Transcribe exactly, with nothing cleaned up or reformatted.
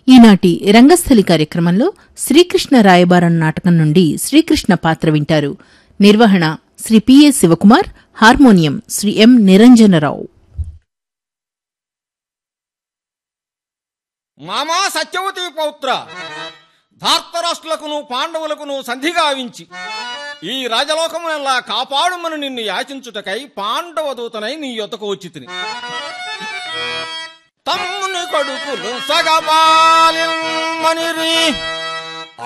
ఈనాటి రంగస్థలి కార్యక్రమంలో శ్రీకృష్ణ రాయబారం నాటకం నుండి శ్రీకృష్ణ పాత్ర వింటారు. నిర్వహణ శ్రీ పిఏ శివకుమార్, హార్మోనియం శ్రీ ఎం నిరంజనరావు. మామా సత్యవతి పౌత్ర, ధార్తరాష్ట్రులకును పాండవులకును సంధి గావించి ఈ రాజలోకమునెల్లా కాపాడుమని నిన్ను యాచించుటకై పాండవ దూతనై నీ యొద్దకు వచ్చి తిని తమ్ముని కొడుకులు సగబాలిమనిరి